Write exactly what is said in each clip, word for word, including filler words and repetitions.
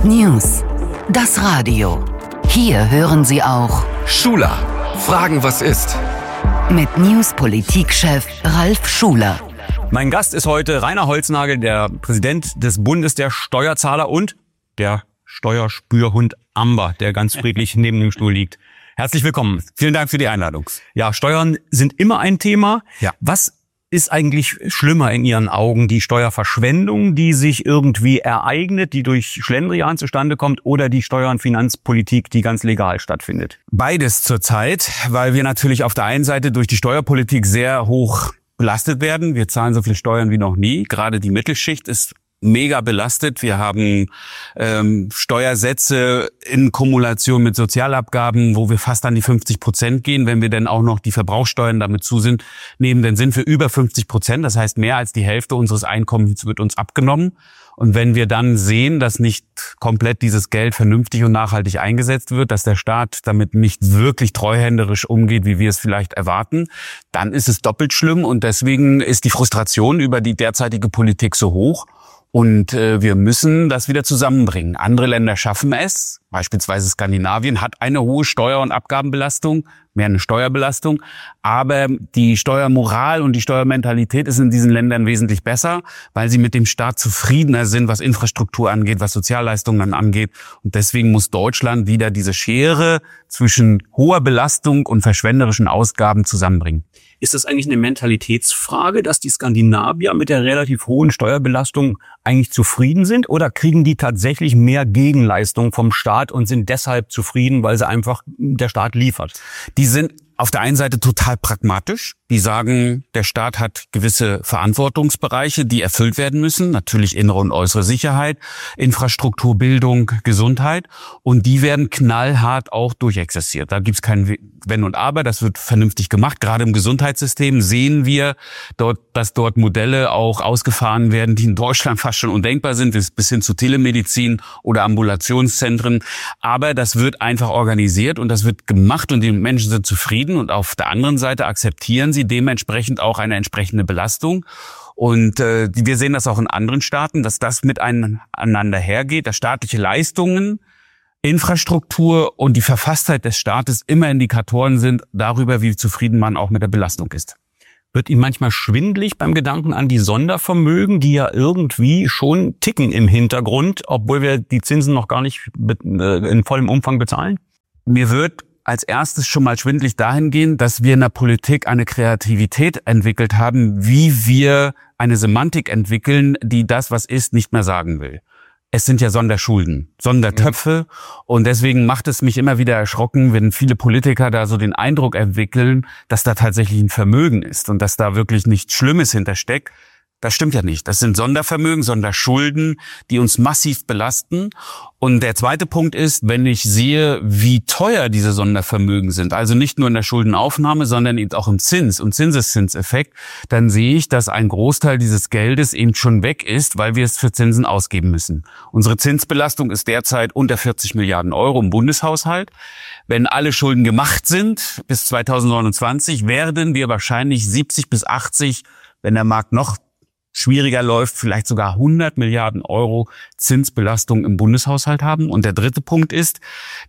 News. Das Radio. Hier hören Sie auch Schuler. Fragen, was ist? Mit News-Politik-Chef Ralf Schuler. Mein Gast ist heute Rainer Holznagel, der Präsident des Bundes der Steuerzahler und der Steuerspürhund Amber, der ganz friedlich neben dem Stuhl liegt. Herzlich willkommen. Vielen Dank für die Einladung. Ja, Steuern sind immer ein Thema. Ja. Was ist eigentlich schlimmer in Ihren Augen? Die Steuerverschwendung, die sich irgendwie ereignet, die durch Schlendrian zustande kommt, oder die Steuer- und Finanzpolitik, die ganz legal stattfindet? Beides zurzeit, weil wir natürlich auf der einen Seite durch die Steuerpolitik sehr hoch belastet werden. Wir zahlen so viel Steuern wie noch nie. Gerade die Mittelschicht ist mega belastet. Wir haben ähm, Steuersätze in Kumulation mit Sozialabgaben, wo wir fast an die fünfzig Prozent gehen. Wenn wir dann auch noch die Verbrauchssteuern damit zu sind, nehmen, dann sind wir über fünfzig Prozent. Das heißt, mehr als die Hälfte unseres Einkommens wird uns abgenommen. Und wenn wir dann sehen, dass nicht komplett dieses Geld vernünftig und nachhaltig eingesetzt wird, dass der Staat damit nicht wirklich treuhänderisch umgeht, wie wir es vielleicht erwarten, dann ist es doppelt schlimm. Und deswegen ist die Frustration über die derzeitige Politik so hoch. Und äh, wir müssen das wieder zusammenbringen. Andere Länder schaffen es. Beispielsweise Skandinavien hat eine hohe Steuer- und Abgabenbelastung, mehr eine Steuerbelastung. Aber die Steuermoral und die Steuermentalität ist in diesen Ländern wesentlich besser, weil sie mit dem Staat zufriedener sind, was Infrastruktur angeht, was Sozialleistungen angeht. Und deswegen muss Deutschland wieder diese Schere zwischen hoher Belastung und verschwenderischen Ausgaben zusammenbringen. Ist das eigentlich eine Mentalitätsfrage, dass die Skandinavier mit der relativ hohen Steuerbelastung eigentlich zufrieden sind? Oder kriegen die tatsächlich mehr Gegenleistung vom Staat und sind deshalb zufrieden, weil sie einfach der Staat liefert? Die sind auf der einen Seite total pragmatisch. Die sagen, der Staat hat gewisse Verantwortungsbereiche, die erfüllt werden müssen. Natürlich innere und äußere Sicherheit, Infrastruktur, Bildung, Gesundheit. Und die werden knallhart auch durchexerziert. Da gibt's kein Wenn und Aber. Das wird vernünftig gemacht. Gerade im Gesundheitssystem sehen wir dort, dass dort Modelle auch ausgefahren werden, die in Deutschland fast schon undenkbar sind, bis hin zu Telemedizin oder Ambulationszentren. Aber das wird einfach organisiert und das wird gemacht und die Menschen sind zufrieden. Und auf der anderen Seite akzeptieren sie dementsprechend auch eine entsprechende Belastung. Und äh, wir sehen das auch in anderen Staaten, dass das miteinander hergeht, dass staatliche Leistungen, Infrastruktur und die Verfasstheit des Staates immer Indikatoren sind darüber, wie zufrieden man auch mit der Belastung ist. Wird Ihnen manchmal schwindelig beim Gedanken an die Sondervermögen, die ja irgendwie schon ticken im Hintergrund, obwohl wir die Zinsen noch gar nicht in vollem Umfang bezahlen? Mir wird als erstes schon mal schwindelig dahingehend, dass wir in der Politik eine Kreativität entwickelt haben, wie wir eine Semantik entwickeln, die das, was ist, nicht mehr sagen will. Es sind ja Sonderschulden, Sondertöpfe. Und deswegen macht es mich immer wieder erschrocken, wenn viele Politiker da so den Eindruck entwickeln, dass da tatsächlich ein Vermögen ist und dass da wirklich nichts Schlimmes hintersteckt. Das stimmt ja nicht. Das sind Sondervermögen, Sonderschulden, die uns massiv belasten. Und der zweite Punkt ist, wenn ich sehe, wie teuer diese Sondervermögen sind, also nicht nur in der Schuldenaufnahme, sondern eben auch im Zins- und Zinseszinseffekt, dann sehe ich, dass ein Großteil dieses Geldes eben schon weg ist, weil wir es für Zinsen ausgeben müssen. Unsere Zinsbelastung ist derzeit unter vierzig Milliarden Euro im Bundeshaushalt. Wenn alle Schulden gemacht sind bis zweitausendneunundzwanzig, werden wir wahrscheinlich siebzig bis achtzig, wenn der Markt noch schwieriger läuft, vielleicht sogar hundert Milliarden Euro Zinsbelastung im Bundeshaushalt haben. Und der dritte Punkt ist,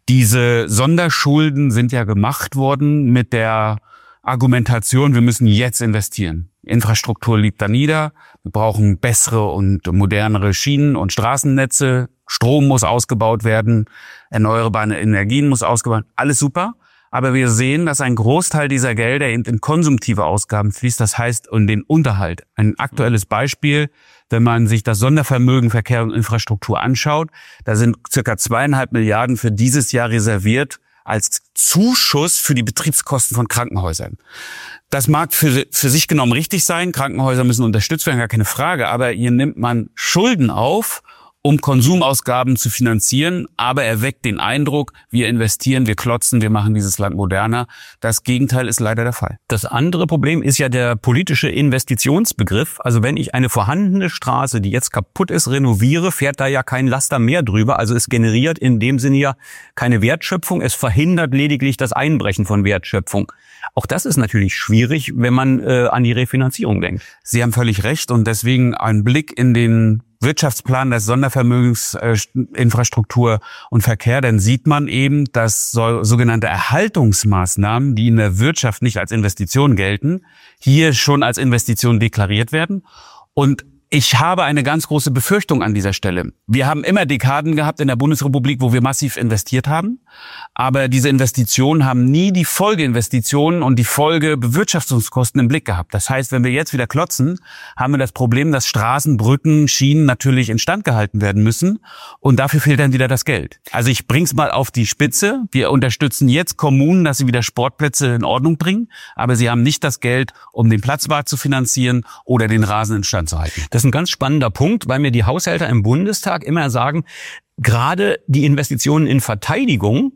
diese Sonderschulden sind ja gemacht worden mit der Argumentation, wir müssen jetzt investieren. Infrastruktur liegt da nieder, wir brauchen bessere und modernere Schienen- und Straßennetze, Strom muss ausgebaut werden, erneuerbare Energien muss ausgebaut werden, alles super. Aber wir sehen, dass ein Großteil dieser Gelder in konsumtive Ausgaben fließt, das heißt in den Unterhalt. Ein aktuelles Beispiel, wenn man sich das Sondervermögen Verkehr und Infrastruktur anschaut, da sind circa zweieinhalb Milliarden für dieses Jahr reserviert als Zuschuss für die Betriebskosten von Krankenhäusern. Das mag für, für sich genommen richtig sein, Krankenhäuser müssen unterstützt werden, gar keine Frage, aber hier nimmt man Schulden auf, um Konsumausgaben zu finanzieren, aber er weckt den Eindruck, wir investieren, wir klotzen, wir machen dieses Land moderner. Das Gegenteil ist leider der Fall. Das andere Problem ist ja der politische Investitionsbegriff. Also wenn ich eine vorhandene Straße, die jetzt kaputt ist, renoviere, fährt da ja kein Laster mehr drüber. Also es generiert in dem Sinne ja keine Wertschöpfung, es verhindert lediglich das Einbrechen von Wertschöpfung. Auch das ist natürlich schwierig, wenn man äh, an die Refinanzierung denkt. Sie haben völlig recht und deswegen ein Blick in den Wirtschaftsplan des Sondervermögensinfrastruktur äh, und Verkehr, dann sieht man eben, dass so, sogenannte Erhaltungsmaßnahmen, die in der Wirtschaft nicht als Investition gelten, hier schon als Investition deklariert werden. Und ich habe eine ganz große Befürchtung an dieser Stelle. Wir haben immer Dekaden gehabt in der Bundesrepublik, wo wir massiv investiert haben. Aber diese Investitionen haben nie die Folgeinvestitionen und die Folgebewirtschaftungskosten im Blick gehabt. Das heißt, wenn wir jetzt wieder klotzen, haben wir das Problem, dass Straßen, Brücken, Schienen natürlich instand gehalten werden müssen. Und dafür fehlt dann wieder das Geld. Also ich bring's mal auf die Spitze. Wir unterstützen jetzt Kommunen, dass sie wieder Sportplätze in Ordnung bringen. Aber sie haben nicht das Geld, um den Platzwart zu finanzieren oder den Rasen instand zu halten. Das ist ein ganz spannender Punkt, weil mir die Haushälter im Bundestag immer sagen, gerade die Investitionen in Verteidigung,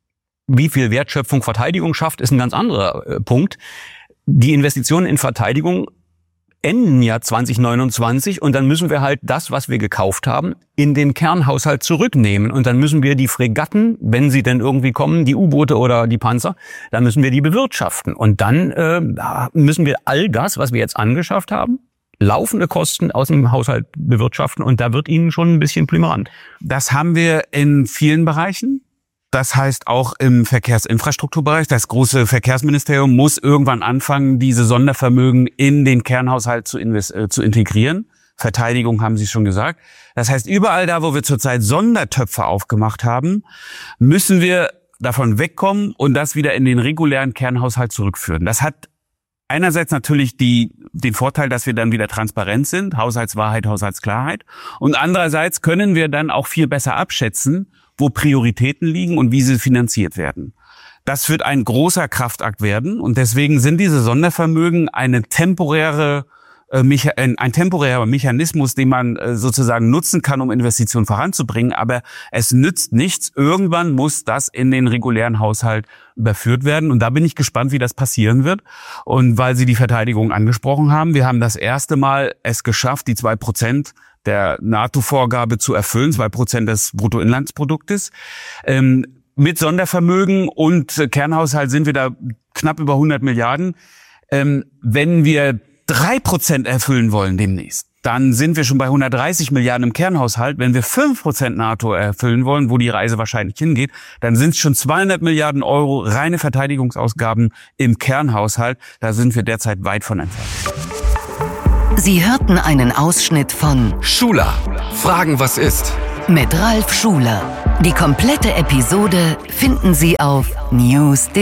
wie viel Wertschöpfung Verteidigung schafft, ist ein ganz anderer äh, Punkt. Die Investitionen in Verteidigung enden ja zwanzig neunundzwanzig und dann müssen wir halt das, was wir gekauft haben, in den Kernhaushalt zurücknehmen. Und dann müssen wir die Fregatten, wenn sie denn irgendwie kommen, die U-Boote oder die Panzer, dann müssen wir die bewirtschaften. Und dann äh, müssen wir all das, was wir jetzt angeschafft haben, laufende Kosten aus dem Haushalt bewirtschaften und da wird Ihnen schon ein bisschen plümerant. Das haben wir in vielen Bereichen. Das heißt auch im Verkehrsinfrastrukturbereich. Das große Verkehrsministerium muss irgendwann anfangen, diese Sondervermögen in den Kernhaushalt zu, invest- äh, zu integrieren. Verteidigung haben Sie schon gesagt. Das heißt, überall da, wo wir zurzeit Sondertöpfe aufgemacht haben, müssen wir davon wegkommen und das wieder in den regulären Kernhaushalt zurückführen. Das hat einerseits natürlich die, den Vorteil, dass wir dann wieder transparent sind, Haushaltswahrheit, Haushaltsklarheit. Und andererseits können wir dann auch viel besser abschätzen, wo Prioritäten liegen und wie sie finanziert werden. Das wird ein großer Kraftakt werden und deswegen sind diese Sondervermögen eine temporäre, äh, ein temporärer Mechanismus, den man äh, sozusagen nutzen kann, um Investitionen voranzubringen. Aber es nützt nichts. Irgendwann muss das in den regulären Haushalt überführt werden. Und da bin ich gespannt, wie das passieren wird. Und weil Sie die Verteidigung angesprochen haben, wir haben das erste Mal es geschafft, die zwei Prozent der NATO-Vorgabe zu erfüllen, zwei Prozent des Bruttoinlandsproduktes. Ähm, mit Sondervermögen und Kernhaushalt sind wir da knapp über hundert Milliarden. Ähm, wenn wir drei Prozent erfüllen wollen demnächst, dann sind wir schon bei hundertdreißig Milliarden im Kernhaushalt. Wenn wir fünf Prozent NATO erfüllen wollen, wo die Reise wahrscheinlich hingeht, dann sind es schon zweihundert Milliarden Euro reine Verteidigungsausgaben im Kernhaushalt. Da sind wir derzeit weit von entfernt. Sie hörten einen Ausschnitt von Schuler. Fragen, was ist? Mit Ralf Schuler. Die komplette Episode finden Sie auf news punkt de.